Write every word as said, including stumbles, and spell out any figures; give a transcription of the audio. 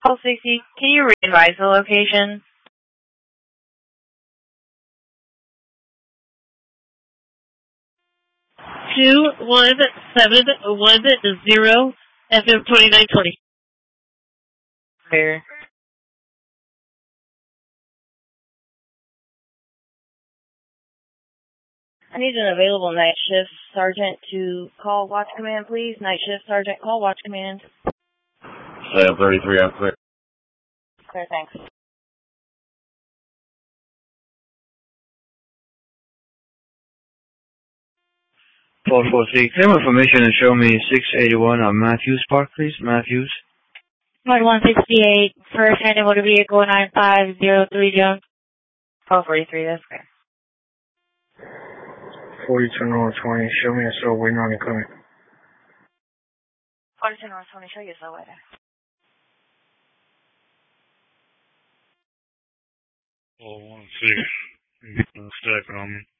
Call sixty, can you re-advise the location? two one seven one zero F M twenty-nine twenty. Clear. I need an available night shift sergeant to call watch command, please. Night shift sergeant, call watch command. Slam thirty-three, I'm clear. Clear, thanks. four four six, claim information and show me six eighty-one on Matthews Park, please. Matthews. one sixty-eight, first hand motor vehicle nine five zero three Jones. Call forty-three, that's clear. forty-two North twenty, show me a slow waiting on incoming. forty-two North twenty, show you a slow waiter. four one six, stack on me.